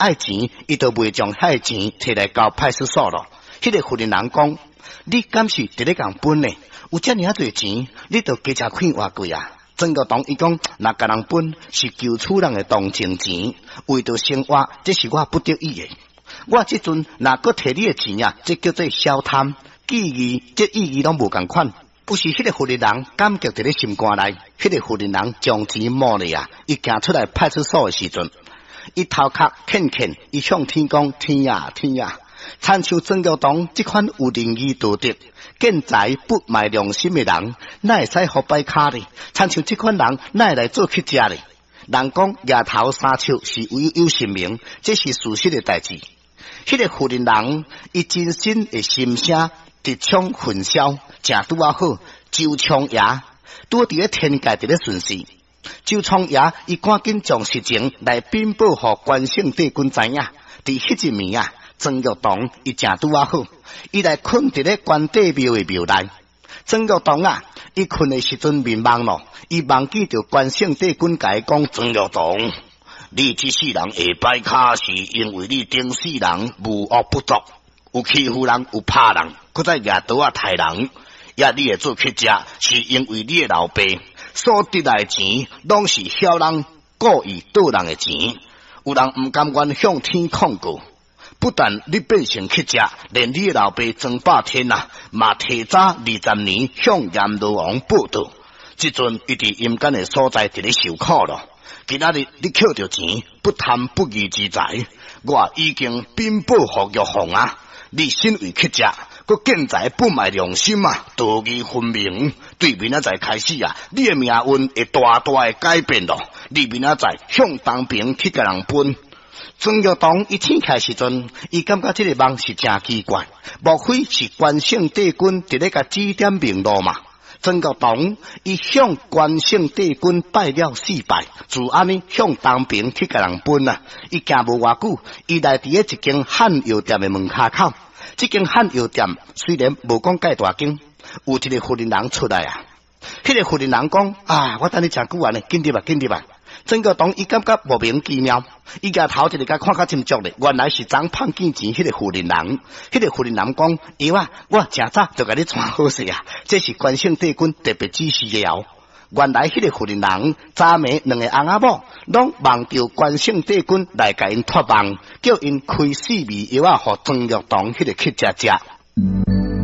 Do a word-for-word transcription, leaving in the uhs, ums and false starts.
爱钱，伊就袂将遐钱摕来交派出所咯。迄、那个负责人讲，你敢是伫咧共分呢？有遮尔啊侪钱，你就加车看偌贵啊？曾国堂伊讲，若甲人分是求厝人的同情钱，为着生活，这是我不得已的。我即阵若搁摕你的钱啊，这叫做小贪，记义这意义拢无共款。不是迄个负责人感觉伫咧心肝内，迄、那个负责人将钱摸咧啊，伊行出来派出所的时阵，伊头壳欠欠，伊向天讲天啊天啊！参像曾国堂即款有仁义道德、见财不卖良心的人，哪会使互摆卡呢？参像即款人，哪会来做乞食呢？人讲夜头三尺是有有神明，这是事实的代志。迄、那个负责人，伊真心的心声直冲混淆，正拄啊好。周昌爷拄伫咧天界伫咧顺势，周昌爷伊赶紧将实情来禀报互关圣帝君知影。伫迄一暝啊，曾国堂伊正拄啊好，伊来困伫咧关帝庙的庙内。曾国堂啊，伊困的时阵面梦咯，伊忘记着关圣帝君甲伊讲：曾国堂，你即世人会摆卡，是因为你顶世人无恶不作，有欺负人，有拍人，搁在夜刀啊杀人。也你会做乞食，是因为你的老爸所得来的钱，拢是晓人故意盗人的钱。有人毋甘愿向天控告，不但你变成乞食，连你的老爸曾霸天啊，嘛提早二十年向阎罗王报道。即阵伊伫阴间的所在伫咧受苦咯。今仔日你捡着钱，不贪不义之财，我已经禀报互玉皇啊！你身为乞食，搁见财不卖良心啊，道义分明。对明仔载开始啊，你的命运会大大的改变咯。你明仔载向东边去甲人分。曾国堂伊醒起来时阵，伊感觉这个梦是真奇怪，莫非是关圣帝君伫咧甲指点明路嘛？曾国堂伊向关圣帝君拜了四拜，就安尼向东边去甲人分啊。伊行无偌久，伊来伫咧一间汉药店的门骹口。这间汉药店虽然无讲介大间，有一个负责人出来啊。迄、那个负责人讲啊，我等你真久啊呢，紧入啊，紧入啊。曾国堂伊感觉莫名其妙，伊家头一个甲看较真足咧，原来是昨骗见钱迄个负责人。迄、那个负责人讲，药啊，我真早就甲你传好势啊，这是关圣帝君特别指示的哦。原来迄个负责人昨暝两个翁仔某拢望着关圣帝君来甲因托梦，叫因开四味药啊，互曾国堂迄个乞食食。